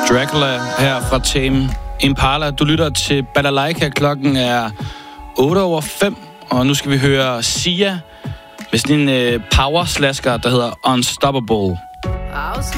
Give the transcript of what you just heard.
Dracula her fra Tame Impala. Du lytter til Balalaika. Klokken er 8:05, og nu skal vi høre Sia med sådan en power-slasker, der hedder Unstoppable.